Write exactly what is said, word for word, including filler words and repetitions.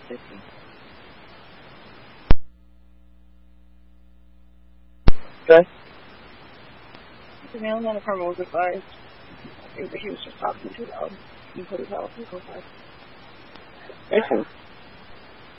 fifty. Okay. The man on the car was advised. I think that he was just talking too loud. He put his out. He goes like, Listen.